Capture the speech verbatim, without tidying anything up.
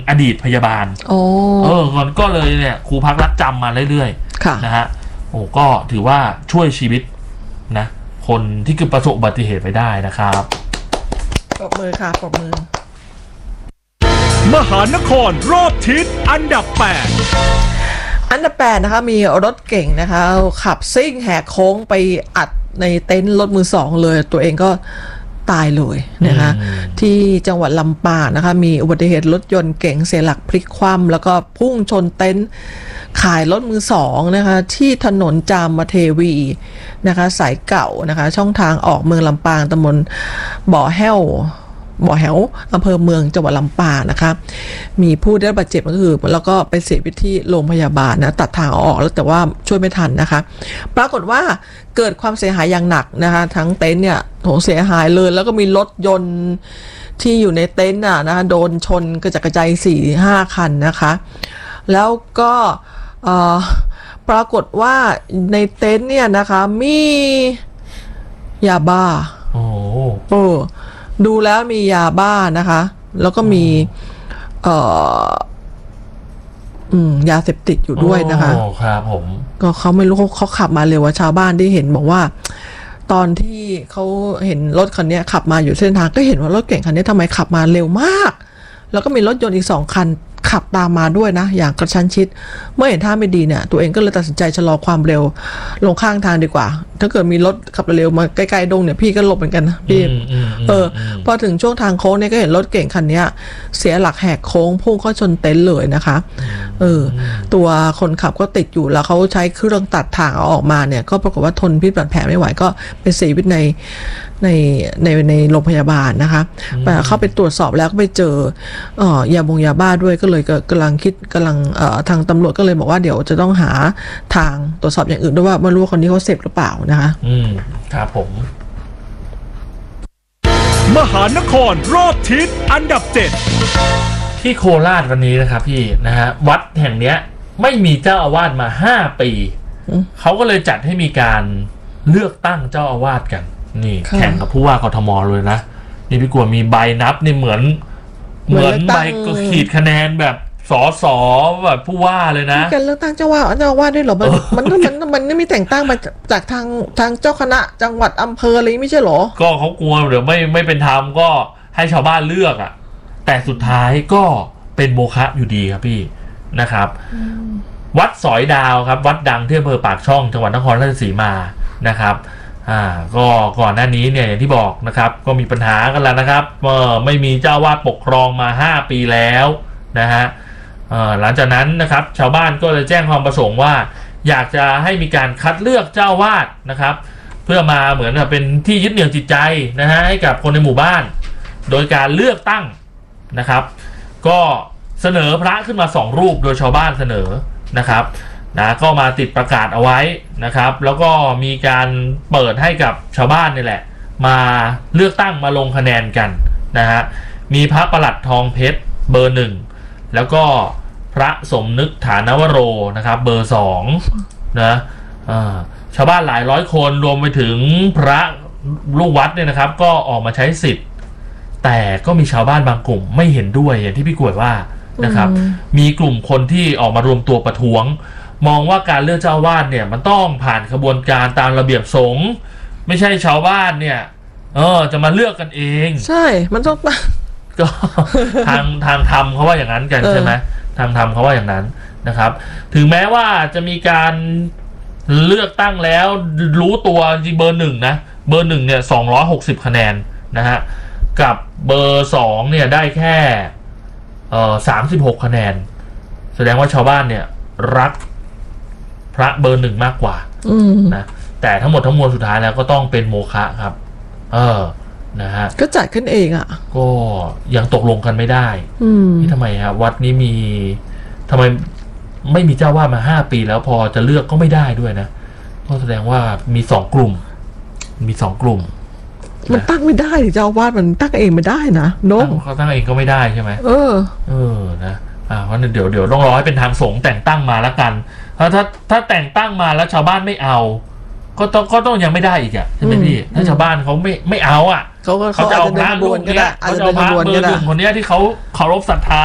อดีตพยาบาลโอ้เออก็เลยเนี่ยครูพักรักจำมาเรื่อยๆนะฮะโอ้ก็ถือว่าช่วยชีวิตนะคนที่คือประสบอุบัติเหตุไปได้นะครับปรบมือค่ะปรบมือมหานครรอบทิศอันดับแปดอันดับแปดนะคะมีรถเก่งนะคะขับซิ่งแหกโค้งไปอัดในเต็นท์รถมือสองเลยตัวเองก็ตายเลยนะคะที่จังหวัดลำปางนะคะมีอุบัติเหตุรถยนต์เก๋งเสียหลักพลิกคว่ำแล้วก็พุ่งชนเต็นท์ขายรถมือสองนะคะที่ถนนจามเทวีนะคะสายเก่านะคะช่องทางออกเมืองลำปางตำบลบ่อแห้วบ่อแหวอำเภอเมืองจังหวัดลำปางนะคะมีผู้ได้รับบาดเจ็บก็คือแล้วก็ไปเสียชีวิตที่โรงพยาบาลนะตัดทางออกแล้วแต่ว่าช่วยไม่ทันนะคะปรากฏว่าเกิดความเสียหายอย่างหนักนะคะทั้งเต็นท์เนี่ยโหเสียหายเลยแล้วก็มีรถยนต์ที่อยู่ในเต็นท์น่ะนะคะโดนชนกระจัดกระจายสี่ห้าคันนะคะแล้วก็ปรากฏว่าในเต็นท์เนี่ยนะคะมียาบ้าโอ้โอ้ดูแล้วมียาบ้านะคะแล้วก็มีเอ่ออืมยาเสพติดอยู่ด้วยนะคะโอ้ครับผมก็เขาไม่รู้เขาเขาขับมาเร็วว่าชาวบ้านที่เห็นบอกว่าตอนที่เขาเห็นรถคันนี้ขับมาอยู่เส้นทางก็เห็นว่ารถเก่งคันนี้ทำไมขับมาเร็วมากแล้วก็มีรถยนต์อีกสองคันขับตามมาด้วยนะอย่างกระชั้นชิดเมื่อเห็นท่าไม่ดีเนี่ยตัวเองก็เลยตัดสินใจชะลอความเร็วลงข้างทางดีกว่าถ้าเกิดมีรถขับเร็วมาใกล้ๆดงเนี่ยพี่ก็หลบเหมือนกันนะพี่เออพอถึงช่วงทางโค้งเนี่ยก็เห็นรถเก่งคันนี้เสียหลักแหกโค้งพุ่งเข้าชนเต็นท์เลยนะคะเออตัวคนขับก็ติดอยู่แล้วเขาใช้เครื่องตัดถ่างเอาออกมาเนี่ยก็ปรากฏว่าทนพิษบาดแผลไม่ไหวก็เป็นเสียชีวิตในในในในโรงพยาบาลนะคะแต่เข้าไปตรวจสอบแล้วก็ไปเจอเอ่อยาบงยาบ้าด้วยก็เลยกำลังคิดกำลังเอ่อทางตำรวจก็เลยบอกว่าเดี๋ยวจะต้องหาทางตรวจสอบอย่างอื่นด้วยว่าไม่รู้ว่าคนนี้เขาเสพหรือเปล่านะคะอืมครับผมมหานครรอบทิศอันดับเจ็ดที่โคราชวันนี้นะครับพี่นะฮะวัดแห่งเนี้ยไม่มีเจ้าอาวาสมาห้าปีเขาก็เลยจัดให้มีการเลือกตั้งเจ้าอาวาสกันนี่แข่งกับผู้ว่ากทมเลยนะนี่พี่กวงมีใบนับนี่เหมือนเหมือนใบก็ขีดคะแนนแบบสอสอแบบผู้ว่าเลยนะการเลือกตั้งเจ้าว่าเจ้าว่าด้วยเหรอมันมันมันมันไม่มีแต่งตั้งมาจากทางทางเจ้าคณะจังหวัดอำเภออะไรไม่ใช่หรอก็เขากลัวเดี๋ยวไม่ไม่เป็นธรรมก็ให้ชาวบ้านเลือกอ่ะแต่สุดท้ายก็เป็นโมฆะอยู่ดีครับพี่นะครับวัดสอยดาวครับวัดดังที่อำเภอปากช่องจังหวัดนครราชสีมานะครับอ่าก็ก่อนหน้านี้เนี่ยอย่างที่บอกนะครับก็มีปัญหากันแล้วนะครับเมื่อไม่มีเจ้าวาดปกครองมาห้าปีแล้วนะฮะหลังจากนั้นนะครับชาวบ้านก็เลยแจ้งความประสงค์ว่าอยากจะให้มีการคัดเลือกเจ้าวาดนะครับเพื่อมาเหมือนกับเป็นที่ยึดเหนี่ยวจิตใจนะฮะให้กับคนในหมู่บ้านโดยการเลือกตั้งนะครับก็เสนอพระขึ้นมาสองรูปโดยชาวบ้านเสนอนะครับนะก็มาติดประกาศเอาไว้นะครับแล้วก็มีการเปิดให้กับชาวบ้านนี่แหละมาเลือกตั้งมาลงคะแนนกันนะฮะมีพระประหลัดทองเพชรเบอร์หนึ่งแล้วก็พระสมนึกฐานวโรนะครับเบอร์สองนะชาวบ้านหลายร้อยคนรวมไปถึงพระลูกวัดเนี่ยนะครับก็ออกมาใช้สิทธิ์แต่ก็มีชาวบ้านบางกลุ่มไม่เห็นด้วยอย่างที่พี่กวดว่านะครับมีกลุ่มคนที่ออกมารวมตัวประท้วงมองว่าการเลือกเจ้าอาวาสเนี่ยมันต้องผ่านกระบวนการตามระเบียบสงฆ์ไม่ใช่ชาวบ้านเนี่ยเออจะมาเลือกกันเองใช่มันต้องก็ทางทางธรรมเขาว่าอย่างนั้นกันใช่ไหมทางธรรมเขาว่าอย่างนั้นนะครับถึงแม้ว่าจะมีการเลือกตั้งแล้วรู้ตัวจริงเบอร์หนึ่งนะเบอร์หนึ่งเนี่ยสองร้อยหกสิบคะแนนนะฮะกับเบอร์สองเนี่ยได้แค่เอ่อสามสิบหกคะแนนแสดงว่าชาวบ้านเนี่ยรักพระเบอร์หนึ่งมากกว่านะแต่ทั้งหมดทั้งมวลสุดท้ายแล้วก็ต้องเป็นโมฆะครับเออนะฮะก็จัดขึ้นเองอ่ะก็ยังตกลงกันไม่ได้นี่ทำไมฮะวัดนี้มีทำไมไม่มีเจ้าวาดมาห้าปีแล้วพอจะเลือกก็ไม่ได้ด้วยนะก็แสดงว่ามีสองกลุ่มมีสองกลุ่มมันตั้งไม่ได้เจ้าวาดมันตั้งเองไม่ได้นะน้องเขาตั้งเองก็ไม่ได้ใช่ไหมเออเออนะอ่าเพราะเดี๋ยวเดี๋ยวต้องรอให้เป็นทางสงฆ์แต่งตั้งมาแล้วกันถ้าถ้าถ้าแต่งตั้งมาแล้วชาวบ้านไม่เอาก็ต้องก็ต้องยังไม่ได้อีกอ่ะใช่ไหมพี่ถ้าชาวบ้านเขาไม่ไม่เอาอ่ะเขาเขาจะเอาพระรูปนี้เขาจะเอาพระเบอร์หนึ่งคนนี้ที่เขาเคารพศรัทธา